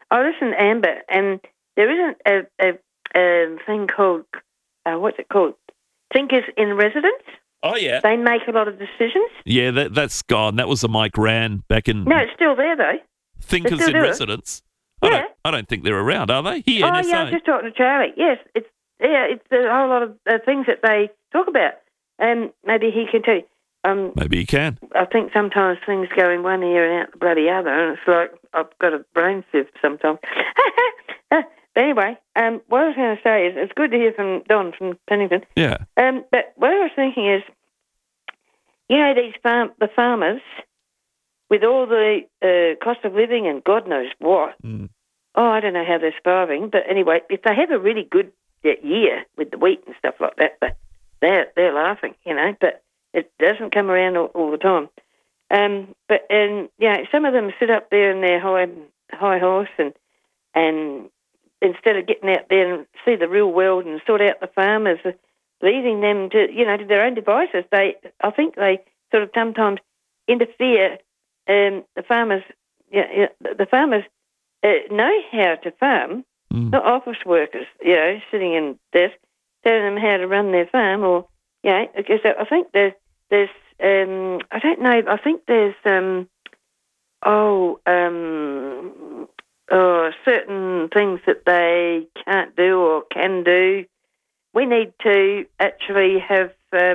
Oh, listen, Amber, and there isn't a thing called, what's it called? Thinkers in Residence. Oh, yeah. They make a lot of decisions. Yeah, that's gone. That was the Mike Rann back in... No, it's still there, though. Thinkers in Residence. Yeah. I don't think they're around, are they? Here, Oh, NSA. yeah, I was just talking to Charlie. Yes, it's a whole lot of things that they talk about. And maybe he can tell you. Maybe he can. I think sometimes things go in one ear and out the bloody other, and it's like I've got a brain sieve sometimes. But anyway, what I was going to say is it's good to hear from Don from Pennington. Yeah. But what I was thinking is, the farmers, with all the cost of living and God knows what, I don't know how they're starving, but anyway, if they have a really good year with the wheat and stuff like that, but they're laughing, but it doesn't come around all the time. But some of them sit up there in their high horse and instead of getting out there and see the real world and sort out the farmers, leaving them to their own devices. I think they sort of sometimes interfere. The farmers, the farmers know how to farm, not office workers, sitting in desks, telling them how to run their farm, or because I think there's I don't know. I think there's certain things that they can't do or can do. We need to actually have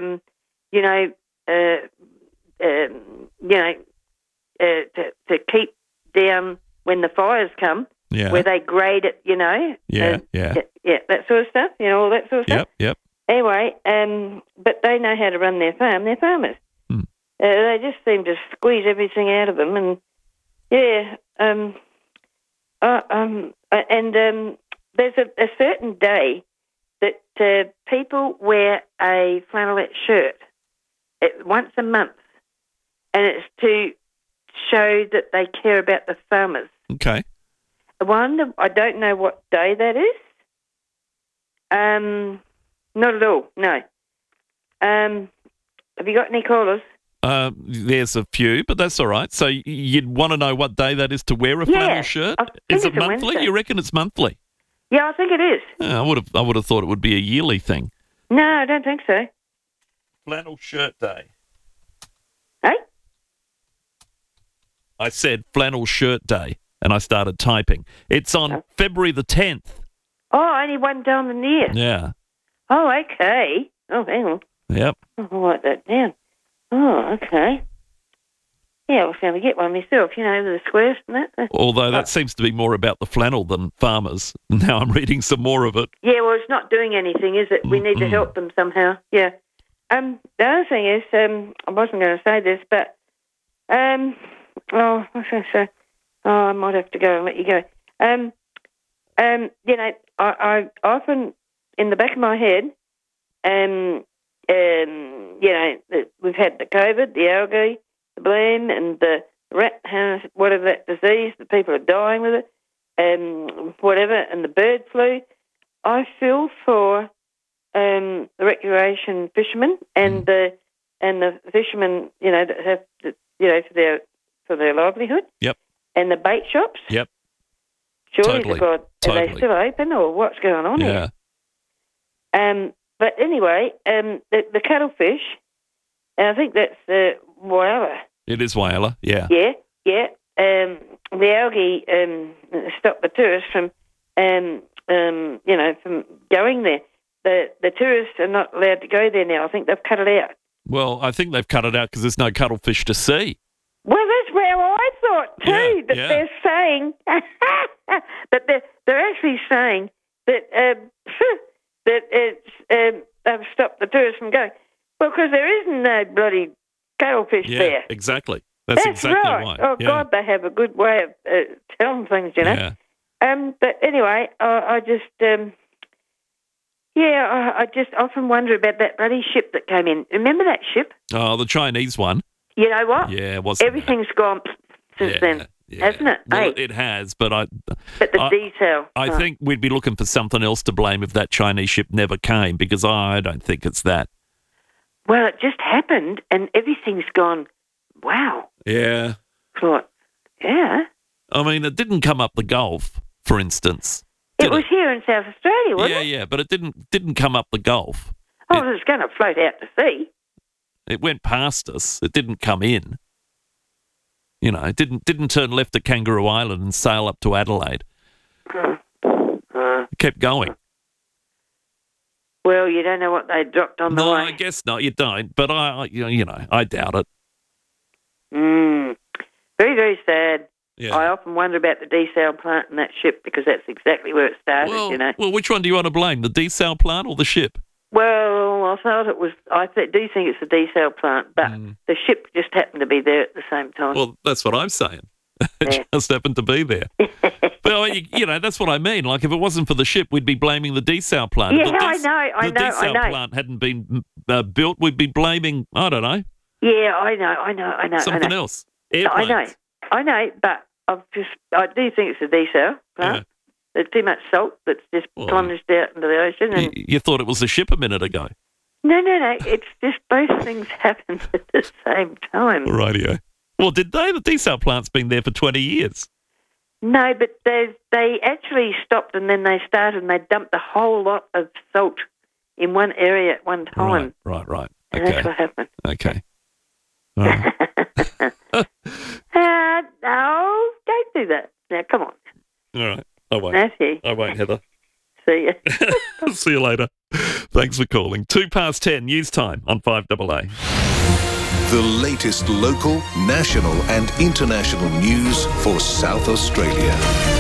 to keep down when the fires come, where they grade it, that sort of stuff, all that sort of stuff. Yep. Anyway, but they know how to run their farm. They're farmers. They just seem to squeeze everything out of them, and there's a certain day that people wear a flannelette shirt once a month, and it's to show that they care about the farmers. Okay. I don't know what day that is. Not at all, no. Have you got any callers? There's a few, but that's all right. So you'd want to know what day that is to wear a flannel shirt? Is it monthly? Wednesday. You reckon it's monthly? Yeah, I think it is. I would have thought it would be a yearly thing. No, I don't think so. Flannel shirt day. Hey? I said flannel shirt day, and I started typing. It's on February the 10th. Oh, only one time in the year. Yeah. Oh, okay. Oh, hang on. Yep. I'll write that down. Oh, okay. Yeah, I was going to get one myself, the squares and that. Although that seems to be more about the flannel than farmers. Now I'm reading some more of it. Yeah, well, it's not doing anything, is it? We need to help them somehow. Yeah. The other thing is, I wasn't going to say this, but, what was I going to say? Oh, I might have to go and let you go. I often, in the back of my head, we've had the COVID, the algae, the blame, and the rat, whatever that disease, the people are dying with it, whatever, and the bird flu. I feel for the recreation fishermen and the fishermen, that have to, for their livelihood. Yep. And the bait shops. Yep. Surely to God, are they still open, or what's going on here? But anyway, the cuttlefish, and I think that's the Whyalla. It is Whyalla, yeah. Yeah. The algae stop the tourists from, from going there. The tourists are not allowed to go there now. I think they've cut it out. Well, I think they've cut it out because there's no cuttlefish to see. Well, that's where I thought too. They're saying, but they're actually saying that that it's they've stopped the tourists from going. Well, because there isn't no bloody cuttlefish there. Exactly. That's exactly right. why. Oh God, they have a good way of telling things, Yeah. But anyway, I just I just often wonder about that bloody ship that came in. Remember that ship? Oh, the Chinese one. You know what? Yeah, it wasn't. Everything's gone since then, hasn't it? Well, it has, but the detail. I think we'd be looking for something else to blame if that Chinese ship never came, because I don't think it's that. Well, it just happened, and everything's gone. Wow. Yeah. Thought, yeah. I mean, it didn't come up the Gulf. for instance. It was here in South Australia, wasn't it? Yeah, but it didn't come up the Gulf. Oh, it was going to float out to sea. It went past us. It didn't come in. You know, it didn't turn left at Kangaroo Island and sail up to Adelaide. It kept going. Well, you don't know what they dropped on the way. No, I guess not. You don't. But I doubt it. Very, very sad. Yeah. I often wonder about the desal plant and that ship because that's exactly where it started, you know. Well, which one do you want to blame, the desal plant or the ship? Well, I do think it's the desal plant, but the ship just happened to be there at the same time. Well, that's what I'm saying. It just happened to be there. But, you know, that's what I mean. Like, if it wasn't for the ship, we'd be blaming the desal plant. Yeah, I know. The desal plant hadn't been built, we'd be blaming, I don't know. Yeah, I know. Something else. Airplanes. I know, but I do think it's a desal plant. Yeah. There's too much salt that's just plunged out into the ocean. And you thought it was the ship a minute ago. No. It's just both things happened at the same time. Rightio. Well, did they? The desal plant's been there for 20 years. No, but they actually stopped and then they started and they dumped a whole lot of salt in one area at one time. Right. Okay. And that's what happened. Okay. All right. No, don't do that. Now, come on. All right. I won't. Matthew. I won't, Heather. See you. See you later. Thanks for calling. 10:02 news time on 5AA. The latest local, national and international news for South Australia.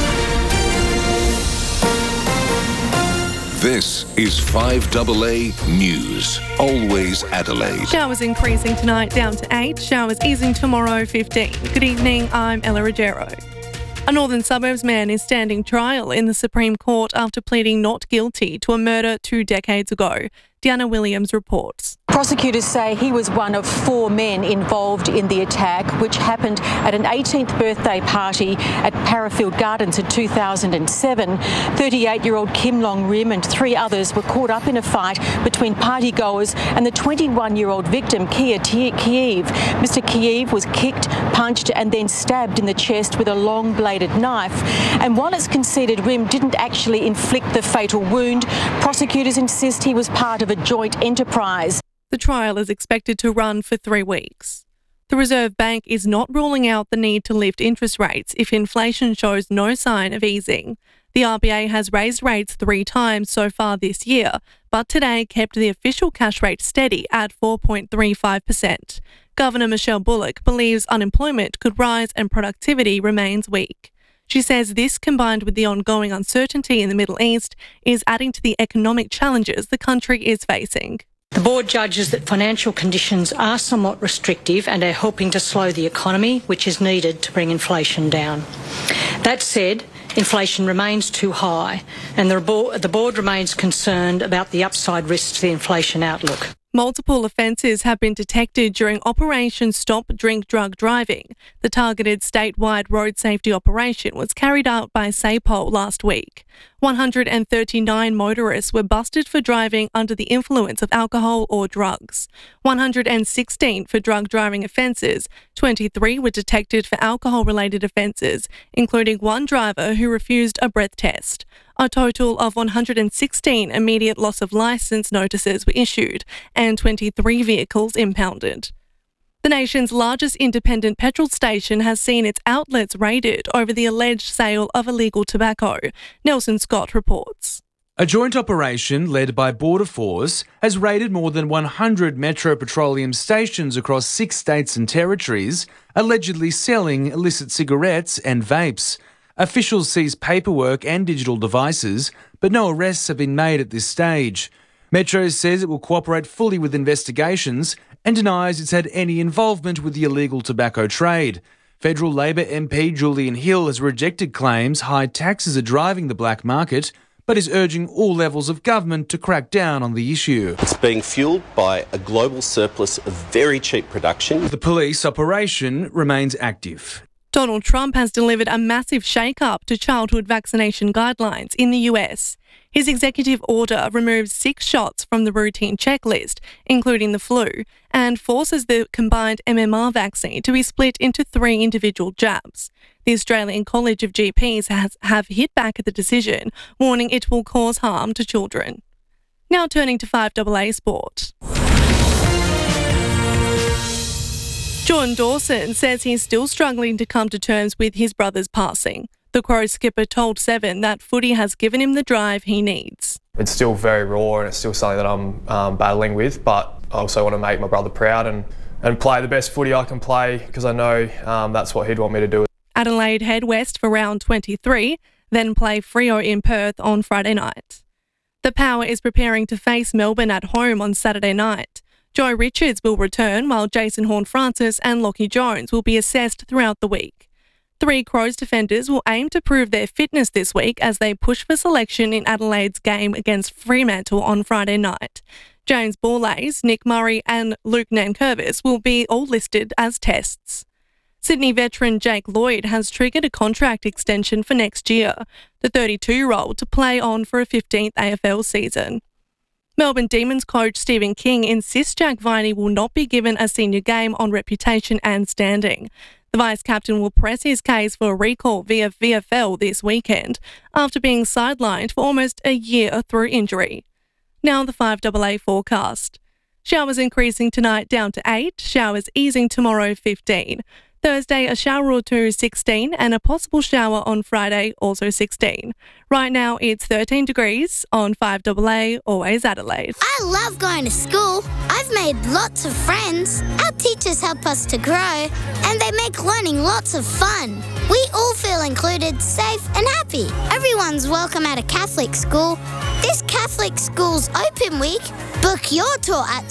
This is 5AA News. Always Adelaide. Showers increasing tonight down to 8. Showers easing tomorrow 15. Good evening, I'm Ella Ruggiero. A Northern Suburbs man is standing trial in the Supreme Court after pleading not guilty to a murder 2 decades ago. Deanna Williams reports. Prosecutors say he was one of 4 men involved in the attack, which happened at an 18th birthday party at Parafield Gardens in 2007. 38-year-old Kim Long Rim and 3 others were caught up in a fight between partygoers and the 21-year-old victim, Kia Kiev. Mr. Kiev was kicked, punched and then stabbed in the chest with a long-bladed knife. And while it's conceded Rim didn't actually inflict the fatal wound, prosecutors insist he was part of a joint enterprise. The trial is expected to run for 3 weeks. The Reserve Bank is not ruling out the need to lift interest rates if inflation shows no sign of easing. The RBA has raised rates 3 times so far this year, but today kept the official cash rate steady at 4.35%. Governor Michelle Bullock believes unemployment could rise and productivity remains weak. She says this, combined with the ongoing uncertainty in the Middle East, is adding to the economic challenges the country is facing. The board judges that financial conditions are somewhat restrictive and are helping to slow the economy, which is needed to bring inflation down. That said, inflation remains too high and the board remains concerned about the upside risks to the inflation outlook. Multiple offences have been detected during Operation Stop Drink Drug Driving. The targeted statewide road safety operation was carried out by SAPOL last week. 139 motorists were busted for driving under the influence of alcohol or drugs. 116 for drug driving offences. 23 were detected for alcohol-related offences, including 1 driver who refused a breath test. A total of 116 immediate loss of licence notices were issued and 23 vehicles impounded. The nation's largest independent petrol station has seen its outlets raided over the alleged sale of illegal tobacco. Nelson Scott reports. A joint operation led by Border Force has raided more than 100 Metro Petroleum stations across 6 states and territories, allegedly selling illicit cigarettes and vapes. Officials seized paperwork and digital devices, but no arrests have been made at this stage. Metro says it will cooperate fully with investigations and denies it's had any involvement with the illegal tobacco trade. Federal Labor MP Julian Hill has rejected claims high taxes are driving the black market, but is urging all levels of government to crack down on the issue. It's being fuelled by a global surplus of very cheap production. The police operation remains active. Donald Trump has delivered a massive shake-up to childhood vaccination guidelines in the US. His executive order removes 6 shots from the routine checklist, including the flu, and forces the combined MMR vaccine to be split into 3 individual jabs. The Australian College of GPs have hit back at the decision, warning it will cause harm to children. Now turning to 5AA Sport. Jordan Dawson says he's still struggling to come to terms with his brother's passing. The Crows skipper told Seven that footy has given him the drive he needs. It's still very raw and it's still something that I'm battling with, but I also want to make my brother proud and play the best footy I can play because I know that's what he'd want me to do. Adelaide head west for round 23, then play Freo in Perth on Friday night. The Power is preparing to face Melbourne at home on Saturday night. Joe Richards will return while Jason Horne-Francis and Lockie Jones will be assessed throughout the week. 3 Crows defenders will aim to prove their fitness this week as they push for selection in Adelaide's game against Fremantle on Friday night. James Borlase, Nick Murray and Luke Nankervis will be all listed as tests. Sydney veteran Jake Lloyd has triggered a contract extension for next year, the 32-year-old to play on for a 15th AFL season. Melbourne Demons coach Stephen King insists Jack Viney will not be given a senior game on reputation and standing. The vice-captain will press his case for a recall via VFL this weekend after being sidelined for almost a year through injury. Now the 5AA forecast. Showers increasing tonight down to 8, showers easing tomorrow 15. Thursday, a shower or 2, 16, and a possible shower on Friday, also 16. Right now, it's 13 degrees on 5AA, always Adelaide. I love going to school. I've made lots of friends. Our teachers help us to grow, and they make learning lots of fun. We all feel included, safe, and happy. Everyone's welcome at a Catholic school. This Catholic Schools Open Week, book your tour at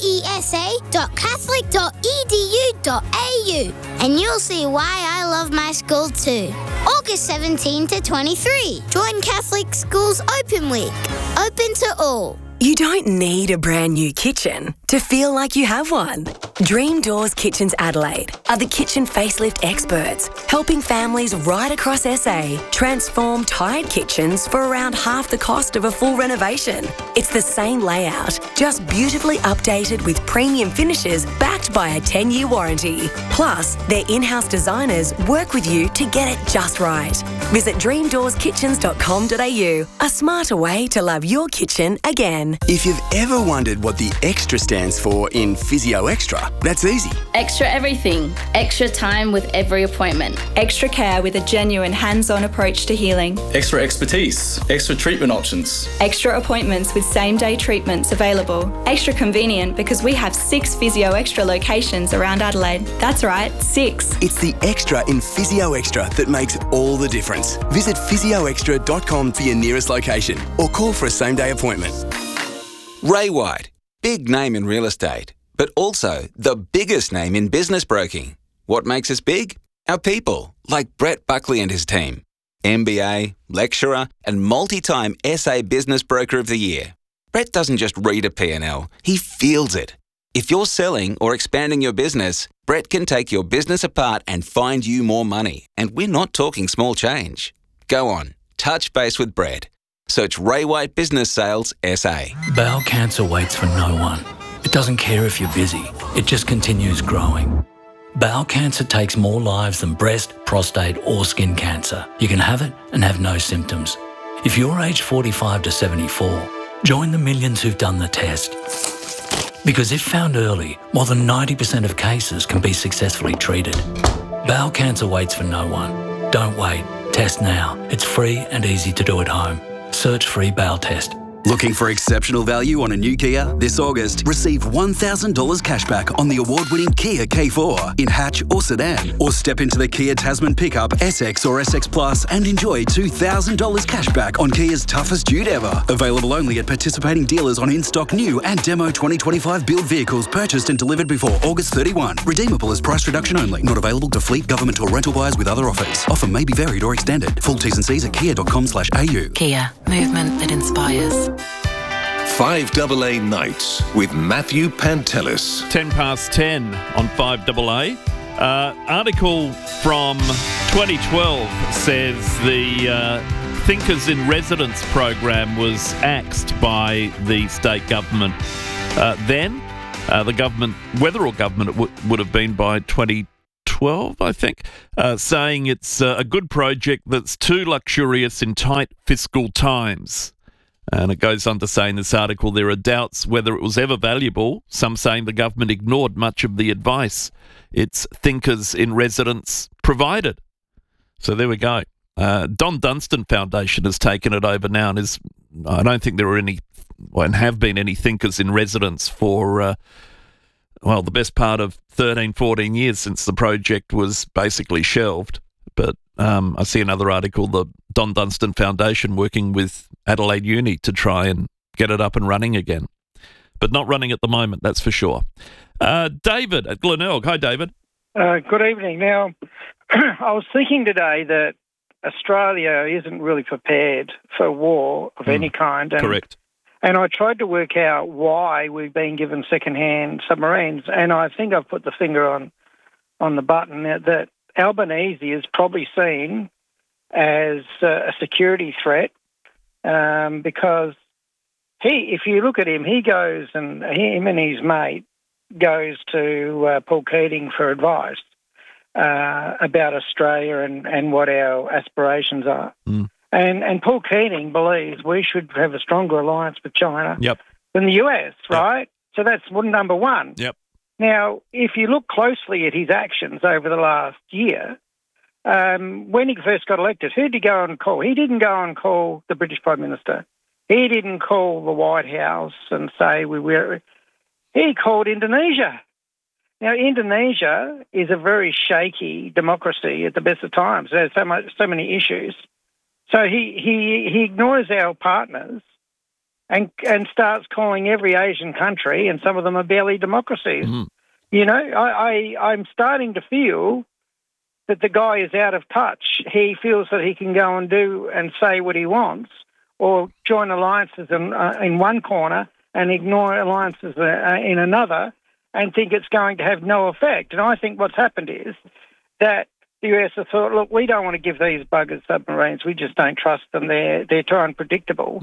cesa.catholic.edu.au and you'll see why I love my school too. August 17 to 23. Join Catholic Schools Open Week. Open to all. You don't need a brand new kitchen to feel like you have one. Dream Doors Kitchens Adelaide are the kitchen facelift experts, helping families right across SA transform tired kitchens for around half the cost of a full renovation. It's the same layout, just beautifully updated with premium finishes backed by a 10-year warranty. Plus, their in-house designers work with you to get it just right. Visit dreamdoorskitchens.com.au, a smarter way to love your kitchen again. If you've ever wondered what the extra stands for in Physio Extra, that's easy. Extra everything. Extra time with every appointment. Extra care with a genuine hands-on approach to healing. Extra expertise. Extra treatment options. Extra appointments with same-day treatments available. Extra convenient because we have 6 Physio Extra locations around Adelaide. That's right, 6. It's the extra in Physio Extra that makes all the difference. Visit physioextra.com for your nearest location or call for a same-day appointment. Ray White, big name in real estate, but also the biggest name in business broking. What makes us big? Our people, like Brett Buckley and his team. MBA, lecturer, and multi-time SA Business Broker of the Year. Brett doesn't just read a P&L, he feels it. If you're selling or expanding your business, Brett can take your business apart and find you more money. And we're not talking small change. Go on, touch base with Brett. Search Ray White Business Sales SA. Bowel cancer waits for no one. It doesn't care if you're busy. It just continues growing. Bowel cancer takes more lives than breast, prostate or skin cancer. You can have it and have no symptoms. If you're aged 45 to 74, join the millions who've done the test. Because if found early, more than 90% of cases can be successfully treated. Bowel cancer waits for no one. Don't wait. Test now. It's free and easy to do at home. Search free bowel test. Looking for exceptional value on a new Kia? This August, receive $1,000 cashback on the award-winning Kia K4 in hatch or sedan. Or step into the Kia Tasman pickup, SX or SX Plus and enjoy $2,000 cashback on Kia's toughest dude ever. Available only at participating dealers on in-stock new and demo 2025 build vehicles purchased and delivered before August 31. Redeemable as price reduction only. Not available to fleet, government or rental buyers with other offers. Offer may be varied or extended. Full T's and C's at kia.com/au. Kia, movement that inspires. 5AA Nights with Matthew Pantelis. 10 past 10 on 5AA. Article from 2012 says the Thinkers in Residence program was axed by the state government. Then, the government, Weatherall government it would have been by 2012, I think, saying it's a good project that's too luxurious in tight fiscal times. And it goes on to say in this article, there are doubts whether it was ever valuable, some saying the government ignored much of the advice its Thinkers in Residence provided. So there we go. Don Dunstan Foundation has taken it over now, and I don't think there are any, and have been any Thinkers in Residence for, the best part of 13, 14 years since the project was basically shelved. But I see another article, the Don Dunstan Foundation working with Adelaide Uni to try and get it up and running again. But not running at the moment, that's for sure. David at Glenelg. Hi, David. Good evening. Now, I was thinking today that Australia isn't really prepared for war of any kind. Correct. And I tried to work out why we've been given second-hand submarines, and I think I've put the finger on the button that Albanese is probably seen as a security threat because if you look at him, he goes and him and his mate goes to Paul Keating for advice about Australia and what our aspirations are. And Paul Keating believes we should have a stronger alliance with China than the US, right? So that's number one. Yep. Now, if you look closely at his actions over the last year, when he first got elected, who did he go and call? He didn't go and call the British Prime Minister. He didn't call the White House and say he called Indonesia. Now, Indonesia is a very shaky democracy at the best of times. There's so many issues. So he ignores our partners and starts calling every Asian country, and some of them are barely democracies. You know, I'm starting to feel that the guy is out of touch. He feels that he can go and do and say what he wants, or join alliances in one corner and ignore alliances in another, and think it's going to have no effect. And I think what's happened is that the US have thought, look, we don't want to give these buggers submarines. We just don't trust them. They're too unpredictable.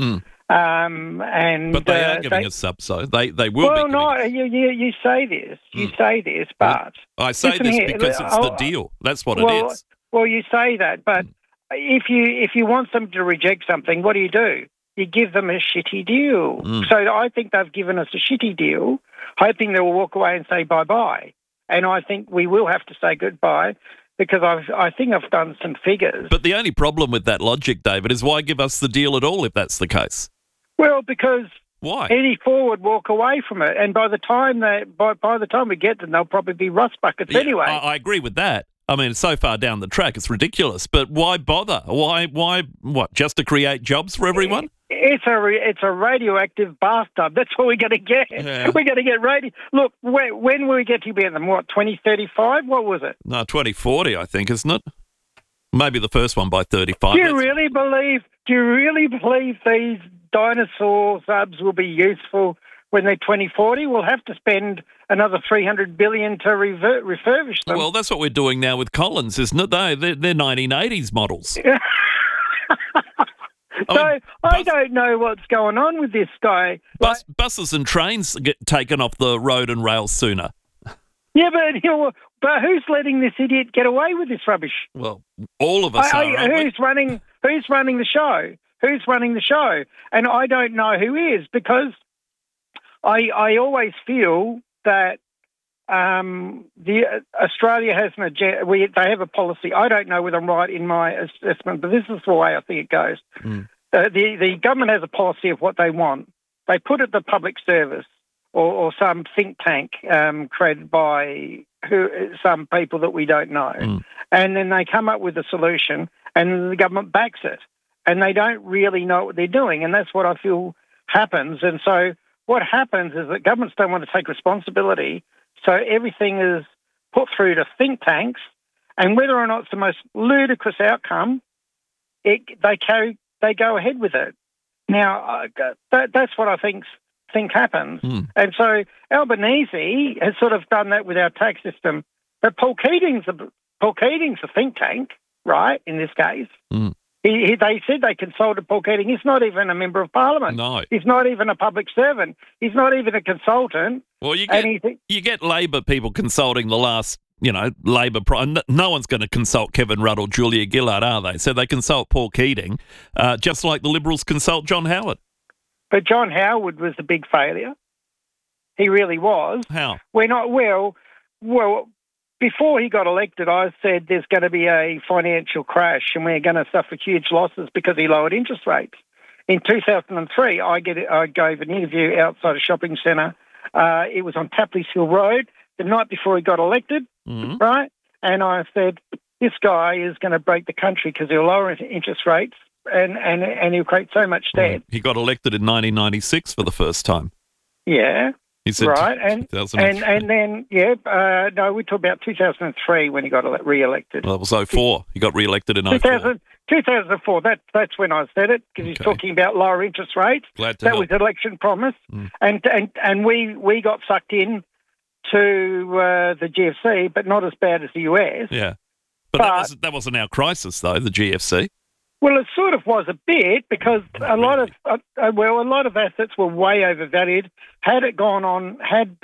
But they are giving us subs, so they will be. Well, no, you say this. You say this, but... I say this because it's the deal. That's what it is. Well, you say that, but if you want them to reject something, what do? You give them a shitty deal. So I think they've given us a shitty deal, hoping they will walk away and say bye-bye. And I think we will have to say goodbye, because I think I've done some figures. But the only problem with that logic, David, is why give us the deal at all if that's the case? Well, because why? Any four would walk away from it, and by the time we get them, they'll probably be rust buckets anyway. I agree with that. I mean, it's so far down the track, it's ridiculous. But why bother? Why? What? Just to create jobs for everyone? It's a radioactive bathtub. That's all we're going to get. Yeah. We're going to get Look, when will we get to be in them? What, 2035? What was it? No, 2040, I think, isn't it? Maybe the first one by 35. Do you really believe these dinosaur subs will be useful when they're 2040? We'll have to spend another $300 billion to refurbish them. Well, that's what we're doing now with Collins, isn't it? They're 1980s models. I don't know what's going on with this guy. Buses and trains get taken off the road and rails sooner. Yeah, but who's letting this idiot get away with this rubbish? Well, all of us are. Who's running the show? Who's running the show? And I don't know who is, because I always feel that Australia has an agenda. They have a policy. I don't know whether I'm right in my assessment, but this is the way I think it goes. The government has a policy of what they want. They put it the public service or some think tank created by some people that we don't know. And then they come up with a solution, and the government backs it. And they don't really know what they're doing, and that's what I feel happens. And so what happens is that governments don't want to take responsibility, so everything is put through to think tanks, and whether or not it's the most ludicrous outcome, they go ahead with it. Now, that's what I think happens. And so Albanese has sort of done that with our tax system But Paul Keating's a think tank, right, in this case. Mm. They said they consulted Paul Keating. He's not even a member of Parliament. No. He's not even a public servant. He's not even a consultant. Well, you get Labor people consulting the last, Labor. No one's going to consult Kevin Rudd or Julia Gillard, are they? So they consult Paul Keating, just like the Liberals consult John Howard. But John Howard was a big failure. He really was. How? We're not well. Before he got elected, I said there's going to be a financial crash and we're going to suffer huge losses because he lowered interest rates. In 2003, I gave an interview outside a shopping centre. It was on Tapley's Hill Road the night before he got elected, right? And I said, this guy is going to break the country because he'll lower interest rates and he'll create so much debt. He got elected in 1996 for the first time. Yeah. He said right, and then, no, we talk about 2003 when he got re-elected. Well, it was 04. He got re-elected in 04. 2004, that's when I said it, because he's talking about lower interest rates. Glad to That help. was election promise. And we got sucked in to the GFC, but not as bad as the US. Yeah. But that wasn't our crisis, though, the GFC. Well, it sort of was a bit because a lot of assets were way overvalued. Had it gone on, had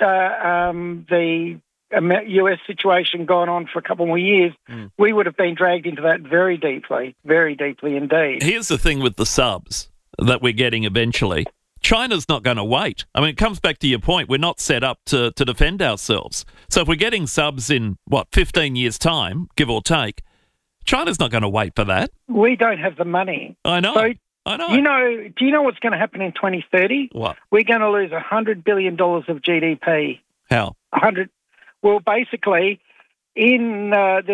the US situation gone on for a couple more years, we would have been dragged into that very deeply indeed. Here's the thing with the subs that we're getting eventually. China's not going to wait. I mean, it comes back to your point. We're not set up to defend ourselves. So if we're getting subs in, 15 years' time, give or take, China's not going to wait for that. We don't have the money. I know. So, I know. Do you know what's going to happen in 2030? What? We're going to lose $100 billion of GDP. How? 100. Well, basically, in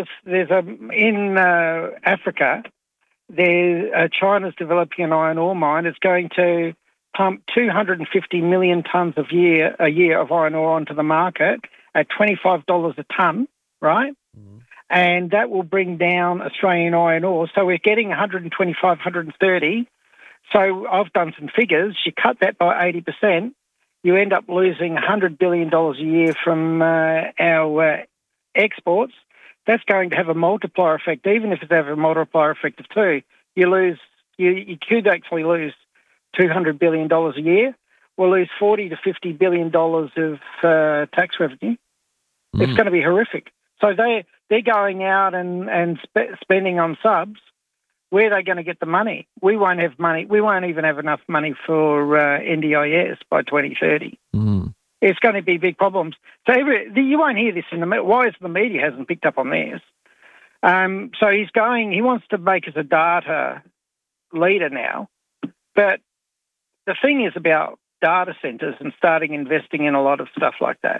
Africa, China's developing an iron ore mine. It's going to pump 250 million tonnes a year of iron ore onto the market at $25 a tonne, right? And that will bring down Australian iron ore. So we're getting 125, 130. So I've done some figures. You cut that by 80%, you end up losing $100 billion a year from our exports. That's going to have a multiplier effect. Even if it's have a multiplier effect of 2, you could actually lose $200 billion a year. We'll lose $40 to $50 billion of tax revenue. It's going to be horrific. So they're going out and spending on subs. Where are they going to get the money? We won't have money. We won't even have enough money for NDIS by 2030. It's going to be big problems. So you won't hear this in the media. Why is the media hasn't picked up on this? So he wants to make us a data leader now. But the thing is about data centres and starting investing in a lot of stuff like that.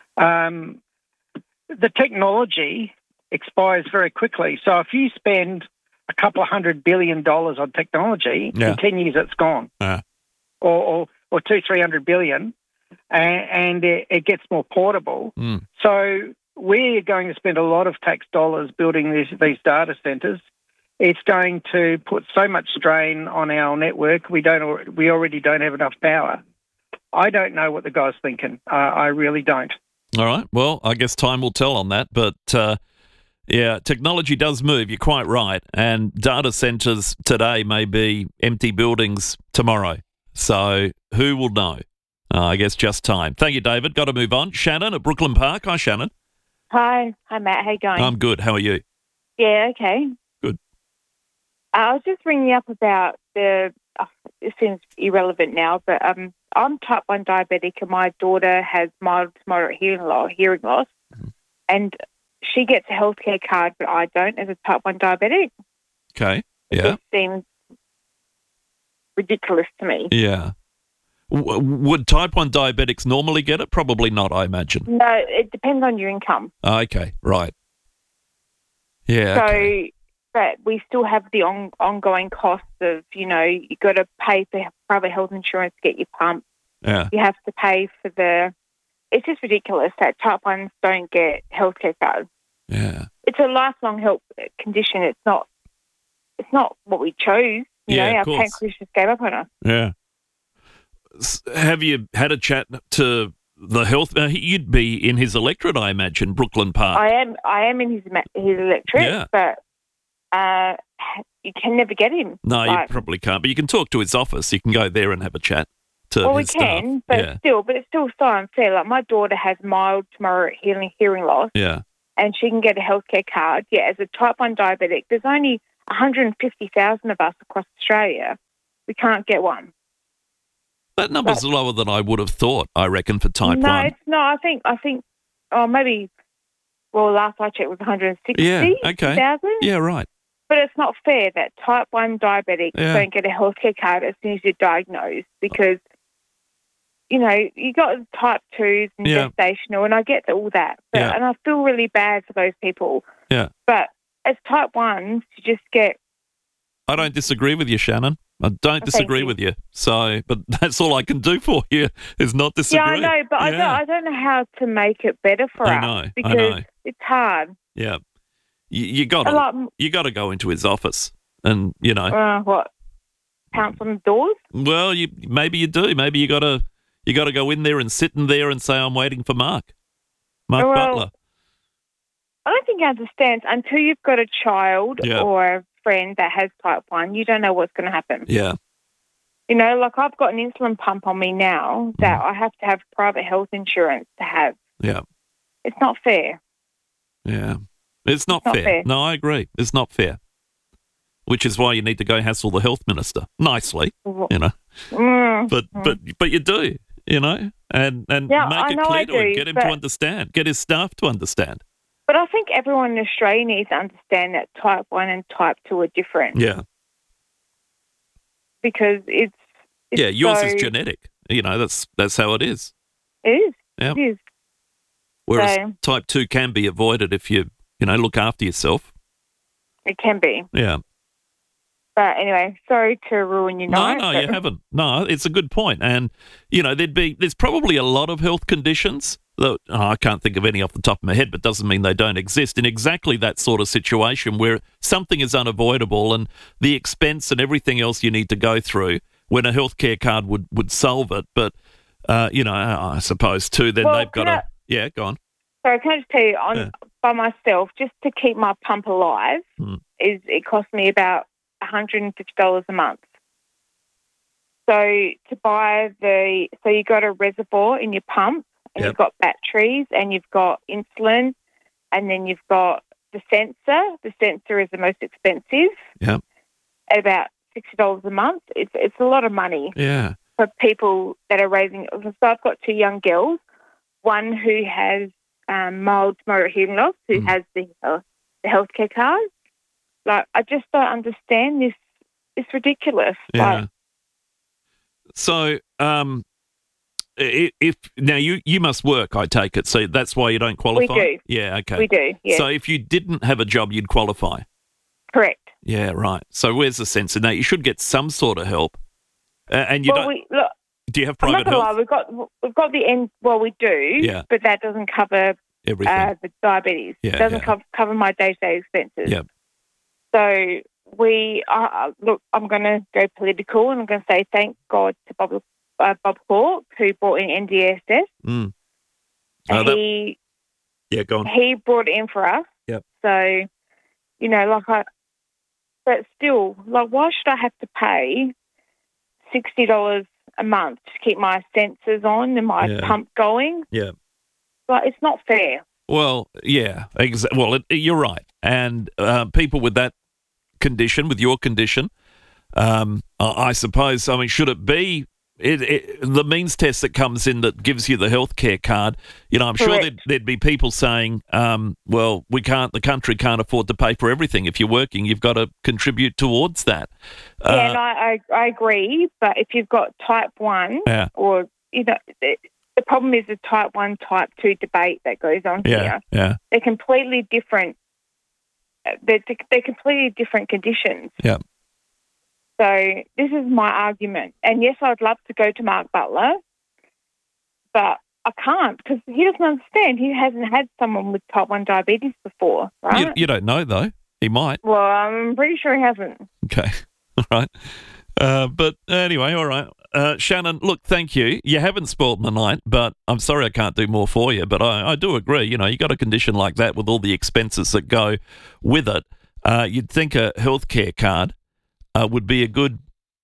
The technology expires very quickly. So if you spend a couple of $100 billion on technology, in 10 years it's gone. Or $200-300 billion, and it gets more portable. So we're going to spend a lot of tax dollars building these data centres. It's going to put so much strain on our network. We already don't have enough power. I don't know what the guy's thinking. I really don't. All right. Well, I guess time will tell on that. But, technology does move. You're quite right. And data centres today may be empty buildings tomorrow. So who will know? I guess just time. Thank you, David. Got to move on. Shannon at Brooklyn Park. Hi, Shannon. Hi, Matt. How you going? I'm good. How are you? Yeah, okay. Good. I was just ringing up about it seems irrelevant now, but I'm type 1 diabetic and my daughter has mild to moderate hearing loss, and she gets a healthcare card, but I don't as a type 1 diabetic. Okay, yeah. It seems ridiculous to me. Yeah. Would type 1 diabetics normally get it? Probably not, I imagine. No, it depends on your income. Okay, right. Yeah. So, okay. But we still have the ongoing costs of, you got to pay for private health insurance to get your pump. Yeah. You have to pay for it's just ridiculous that type 1s don't get healthcare cards. Yeah. It's a lifelong health condition. It's not what we chose. Our pancreas just gave up on us. Yeah. Have you had a chat to the health. You'd be in his electorate, I imagine, Brooklyn Park. I am in his electorate, but you can never get him. No, you probably can't. But you can talk to his office. You can go there and have a chat to well, his we can, staff. but it's still so unfair. Like my daughter has mild to moderate hearing loss. Yeah. And she can get a healthcare card. Yeah, as a type 1 diabetic, there's only 150,000 of us across Australia. We can't get one. That number's lower than I would have thought, I reckon, for type 1. No, it's not. I think, maybe, last I checked was 160,000. Yeah, okay. Yeah, right. But it's not fair that type 1 diabetics don't get a healthcare card as soon as you're diagnosed because, you got type 2s and gestational, and I get all that. But, and I feel really bad for those people. Yeah. But as type 1s, you just get... I don't disagree with you, Shannon. I don't disagree with you. So, but that's all I can do for you is not disagree. Yeah, I know, but I don't know how to make it better for us because it's hard. Yeah. You got to go into his office and, what? Pounce on the doors? Well, maybe you do. Maybe you got to go in there and sit in there and say, I'm waiting for Mark Butler. I don't think he understands until you've got a child or a friend that has type 1, you don't know what's going to happen. Yeah. Like I've got an insulin pump on me now that I have to have private health insurance to have. Yeah. It's not fair. Yeah. It's not fair. No, I agree. It's not fair. Which is why you need to go hassle the health minister nicely, But you do, and make it clear to him, get him to understand, get his staff to understand. But I think everyone in Australia needs to understand that type 1 and type 2 are different. Yeah. Because it's yours is genetic. That's how it is. It is. Yeah. It is. Whereas type 2 can be avoided if you look after yourself. It can be. Yeah. But anyway, sorry to ruin your night. No, you haven't. No, it's a good point. And, there's probably a lot of health conditions that I can't think of any off the top of my head, but doesn't mean they don't exist in exactly that sort of situation where something is unavoidable and the expense and everything else you need to go through when a healthcare card would solve it. But, I suppose too, then they've got to... Yeah, go on. Sorry, can I just tell you, by myself, just to keep my pump alive, it cost me about $150 a month. So to buy so you got a reservoir in your pump, and you've got batteries, and you've got insulin, and then you've got the sensor. The sensor is the most expensive. Yeah. At about $60 a month. It's a lot of money. Yeah. For people that are raising. So I've got 2 young girls. One who has mild to moderate hearing loss, who has the healthcare card. Like, I just don't understand this. It's ridiculous. Yeah. So, if now you must work, I take it. So that's why you don't qualify? We do. Yeah, okay. We do, yeah. So if you didn't have a job, you'd qualify? Correct. Yeah, right. So where's the sense in that? You should get some sort of help. And you do you have private health? I'm not going to lie, we've got the end. Well, we do, but that doesn't cover everything. The diabetes. Yeah, it doesn't cover my day-to-day expenses. Yeah. So I'm going to go political, and I'm going to say thank God to Bob Hawke, who brought in NDSS. Mm. Go on. He brought it in for us. Yep. So, but still, why should I have to pay $60 a month to keep my sensors on and my pump going? Yeah. It's not fair. Well, yeah. You're right. And people with that condition, with your condition, I suppose, should it be the means test that comes in that gives you the healthcare card? I'm sure there'd be people saying, the country can't afford to pay for everything. If you're working, you've got to contribute towards that. Yeah, and I agree. But if you've got type 1 or, the problem is the type 1, type 2 debate that goes on here. Yeah. They're completely different. They're completely different conditions. Yeah. So this is my argument. And yes, I would love to go to Mark Butler, but I can't because he doesn't understand. He hasn't had someone with type 1 diabetes before, right? You don't know, though. He might. Well, I'm pretty sure he hasn't. Okay. All right. But anyway, all right. Shannon, look, thank you. You haven't spoiled my night, but I'm sorry I can't do more for you. But I do agree. You got a condition like that with all the expenses that go with it. You'd think a healthcare card would be a good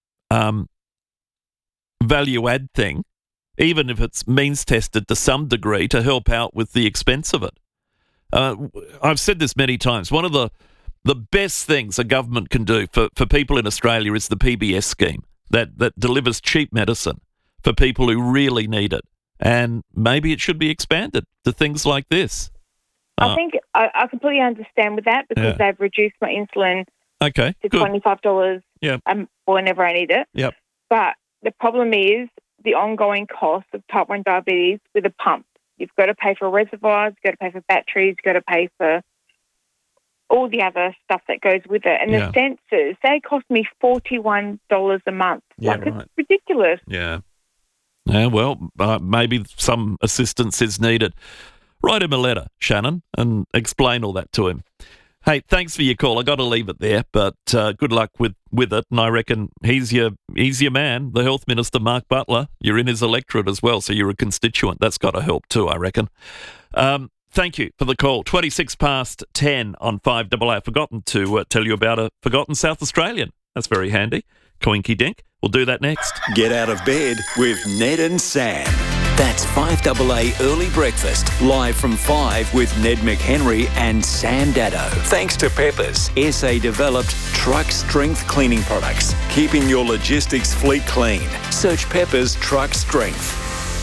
value-add thing, even if it's means-tested to some degree to help out with the expense of it. I've said this many times. One of the best things a government can do for people in Australia is the PBS scheme that delivers cheap medicine for people who really need it. And maybe it should be expanded to things like this. I think I completely understand with that because they've reduced my insulin to $25 whenever I need it. Yep. But the problem is the ongoing cost of type 1 diabetes with a pump. You've got to pay for reservoirs, you've got to pay for batteries, you've got to pay for all the other stuff that goes with it. And the sensors, they cost me $41 a month. It's ridiculous. Yeah. Yeah, well, maybe some assistance is needed. Write him a letter, Shannon, and explain all that to him. Hey, thanks for your call. I got to leave it there, but good luck with it. And I reckon he's your man, the Health Minister, Mark Butler. You're in his electorate as well, so you're a constituent. That's got to help too, I reckon. Thank you for the call. 26 past 10 on 5AA. I've forgotten to tell you about a forgotten South Australian. That's very handy. Coinky dink. We'll do that next. Get out of bed with Ned and Sam. That's 5AA Early Breakfast, live from 5 with Ned McHenry and Sam Daddo. Thanks to Peppers, SA-developed truck strength cleaning products, keeping your logistics fleet clean. Search Peppers Truck Strength.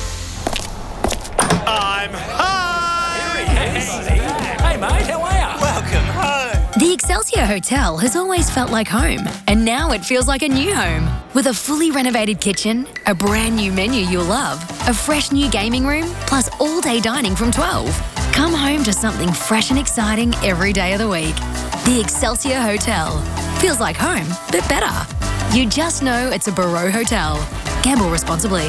I'm home! Hey mate, how are you? Welcome home. The Excelsior Hotel has always felt like home, and now it feels like a new home. With a fully renovated kitchen, a brand new menu you'll love, a fresh new gaming room, plus all-day dining from 12. Come home to something fresh and exciting every day of the week. The Excelsior Hotel. Feels like home, but better. You just know it's a Barreau Hotel. Gamble responsibly.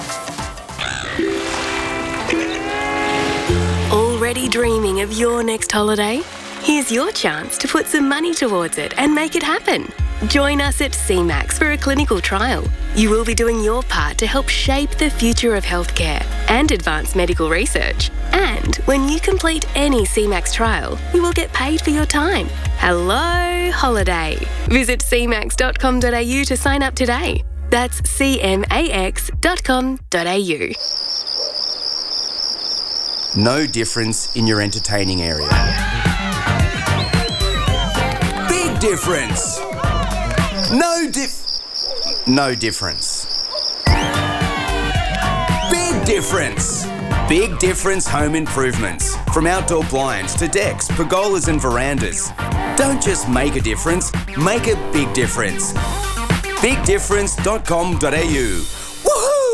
Already dreaming of your next holiday? Here's your chance to put some money towards it and make it happen. Join us at CMAX for a clinical trial. You will be doing your part to help shape the future of healthcare and advanced medical research. And when you complete any CMAX trial, you will get paid for your time. Hello, holiday. Visit cmax.com.au to sign up today. That's cmax.com.au. No difference in your entertaining area. Big difference. No difference. Big difference. Big difference home improvements. From outdoor blinds to decks, pergolas and verandas. Don't just make a difference, make a big difference. BigDifference.com.au.